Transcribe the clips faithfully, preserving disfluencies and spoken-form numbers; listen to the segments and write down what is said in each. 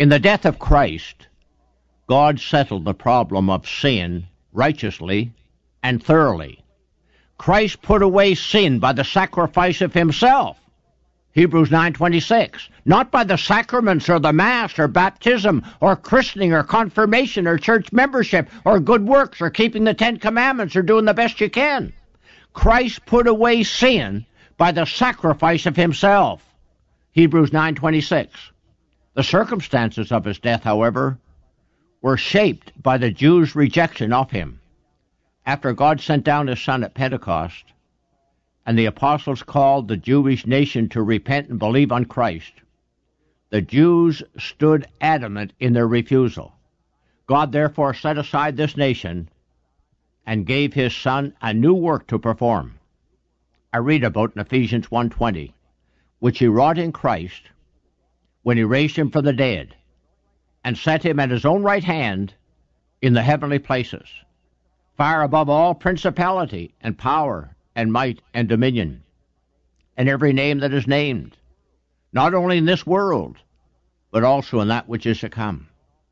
In the death of Christ, God settled the problem of sin righteously and thoroughly. Christ put away sin by the sacrifice of himself. Hebrews nine twenty-six. Not by the sacraments or the Mass or baptism or christening or confirmation or church membership or good works or keeping the Ten Commandments or doing the best you can. Christ put away sin by the sacrifice of himself. Hebrews nine twenty-six. The circumstances of his death, however, were shaped by the Jews' rejection of him. After God sent down his Son at Pentecost, and the apostles called the Jewish nation to repent and believe on Christ, the Jews stood adamant in their refusal. God therefore set aside this nation and gave his Son a new work to perform. I read about in Ephesians one twenty, which he wrought in Christ when he raised him from the dead and set him at his own right hand in the heavenly places, far above all principality and power and might and dominion, and every name that is named, not only in this world, but also in that which is to come,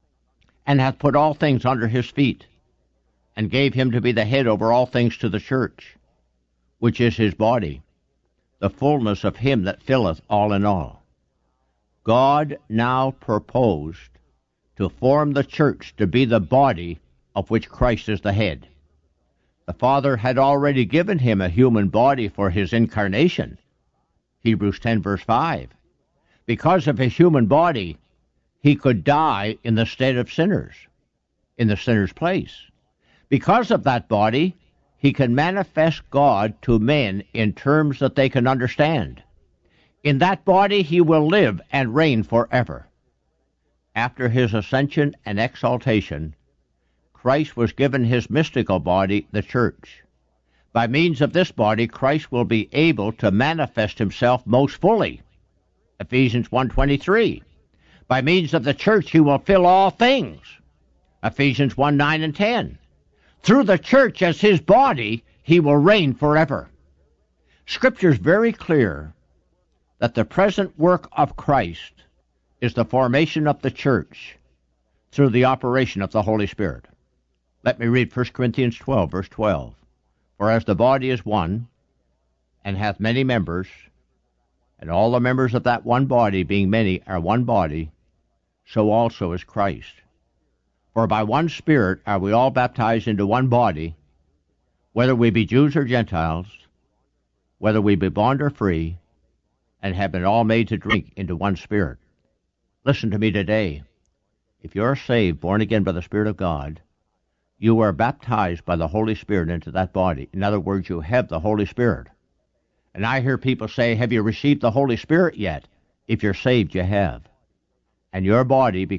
and hath put all things under his feet, and gave him to be the head over all things to the church, which is his body, the fullness of him that filleth all in all. God now proposed to form the church to be the body of which Christ is the head. The Father had already given him a human body for his incarnation, Hebrews ten verse five. Because of his human body, he could die in the stead of sinners, in the sinner's place. Because of that body, he can manifest God to men in terms that they can understand. In that body he will live and reign forever. After his ascension and exaltation, Christ was given his mystical body, the church. By means of this body, Christ will be able to manifest himself most fully, Ephesians one twenty-three. By means of the church, he will fill all things, Ephesians one nine and ten. Through the church as his body, he will reign forever. Scripture is very clear that the present work of Christ is the formation of the church through the operation of the Holy Spirit. Let me read First Corinthians twelve, verse twelve. For as the body is one, and hath many members, and all the members of that one body, being many, are one body, so also is Christ. For by one Spirit are we all baptized into one body, whether we be Jews or Gentiles, whether we be bond or free, and have been all made to drink into one Spirit. Listen to me today. If you are saved, born again by the Spirit of God, you are baptized by the Holy Spirit into that body. In other words, you have the Holy Spirit. And I hear people say, have you received the Holy Spirit yet? If you're saved, you have. And your body